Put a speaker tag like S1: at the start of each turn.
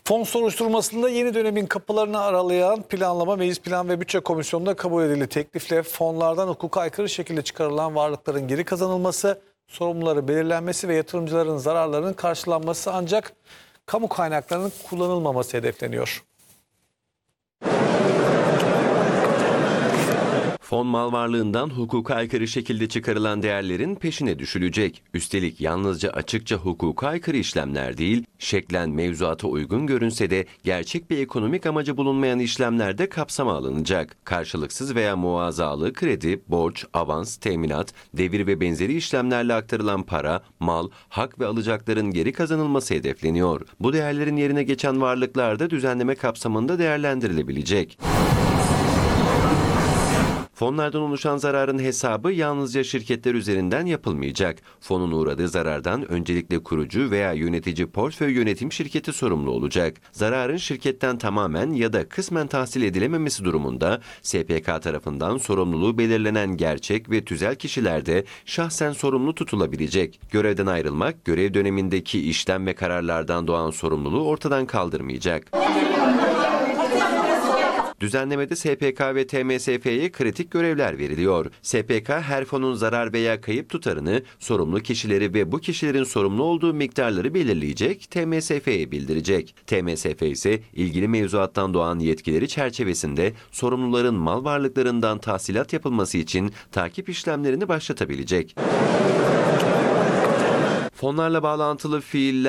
S1: Fon soruşturmasında yeni dönemin kapılarını aralayan Planlama, Meclis Plan ve Bütçe Komisyonu'nda kabul edildi. Teklifle fonlardan hukuka aykırı şekilde çıkarılan varlıkların geri kazanılması, sorumluları belirlenmesi ve yatırımcıların zararlarının karşılanması, ancak kamu kaynaklarının kullanılmaması hedefleniyor.
S2: Fon mal varlığından hukuka aykırı şekilde çıkarılan değerlerin peşine düşülecek. Üstelik yalnızca açıkça hukuka aykırı işlemler değil, şeklen mevzuata uygun görünse de gerçek bir ekonomik amacı bulunmayan işlemler de kapsama alınacak. Karşılıksız veya muazzalı kredi, borç, avans, teminat, devir ve benzeri işlemlerle aktarılan para, mal, hak ve alacakların geri kazanılması hedefleniyor. Bu değerlerin yerine geçen varlıklar da düzenleme kapsamında değerlendirilebilecek. Fonlardan oluşan zararın hesabı yalnızca şirketler üzerinden yapılmayacak. Fonun uğradığı zarardan öncelikle kurucu veya yönetici portföy yönetim şirketi sorumlu olacak. Zararın şirketten tamamen ya da kısmen tahsil edilememesi durumunda SPK tarafından sorumluluğu belirlenen gerçek ve tüzel kişiler de şahsen sorumlu tutulabilecek. Görevden ayrılmak, görev dönemindeki işlem ve kararlardan doğan sorumluluğu ortadan kaldırmayacak. Düzenlemede SPK ve TMSF'ye kritik görevler veriliyor. SPK her fonun zarar veya kayıp tutarını, sorumlu kişileri ve bu kişilerin sorumlu olduğu miktarları belirleyecek, TMSF'ye bildirecek. TMSF ise ilgili mevzuattan doğan yetkileri çerçevesinde sorumluların mal varlıklarından tahsilat yapılması için takip işlemlerini başlatabilecek. Fonlarla bağlantılı fiiller